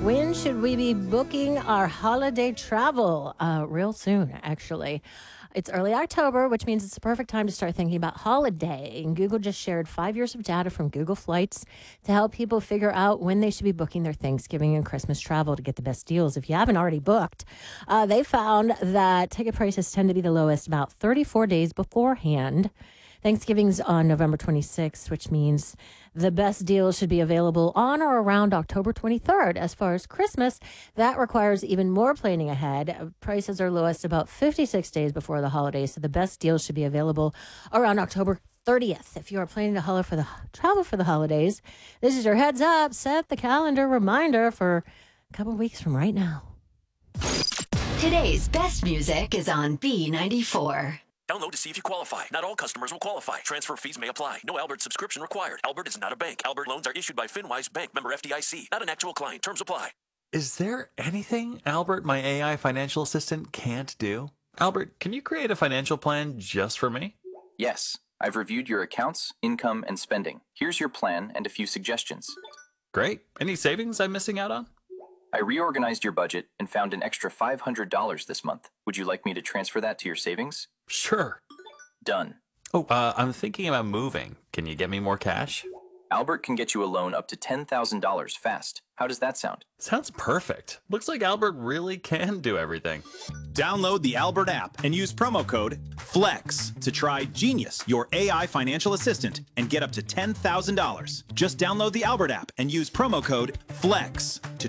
When should we be booking our holiday travel? Real soon, actually. It's early October, which means it's the perfect time to start thinking about holiday. And Google just shared 5 years of data from Google Flights to help people figure out when they should be booking their Thanksgiving and Christmas travel to get the best deals. If you haven't already booked, they found that ticket prices tend to be the lowest about 34 days beforehand. Thanksgiving's on November 26th, which means the best deals should be available on or around October 23rd. As far as Christmas, that requires even more planning ahead. Prices are lowest about 56 days before the holidays, so the best deals should be available around October 30th. If you are planning to travel for the holidays, this is your heads up. Set the calendar reminder for a couple weeks from right now. Today's best music is on B94. Download to see if you qualify. Not all customers will qualify. Transfer fees may apply. No Albert subscription required. Albert is not a bank. Albert loans are issued by FinWise Bank, member FDIC. Not an actual client. Terms apply. Is there anything Albert, my AI financial assistant, can't do? Albert, can you create a financial plan just for me? Yes, I've reviewed your accounts, income, and spending. Here's your plan and a few suggestions. Great. Any savings I'm missing out on? I reorganized your budget and found an extra $500 this month. Would you like me to transfer that to your savings? Sure. Done. Oh, I'm thinking about moving. Can you get me more cash? Albert can get you a loan up to $10,000 fast. How does that sound? Sounds perfect. Looks like Albert really can do everything. Download the Albert app and use promo code FLEX to try Genius, your AI financial assistant, and get up to $10,000. Just download the Albert app and use promo code FLEX to